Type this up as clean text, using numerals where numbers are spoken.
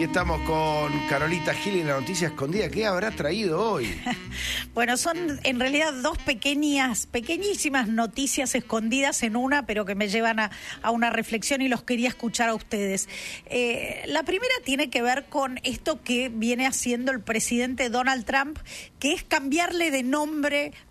estamos con Carolita Gil en la noticia escondida. ¿Qué habrá traído hoy? Bueno, son en realidad dos pequeñísimas noticias escondidas en una, pero que me llevan a una reflexión y los quería escuchar a ustedes. La primera tiene que ver con esto que viene haciendo el presidente Donald Trump, que es cambiarle de nombre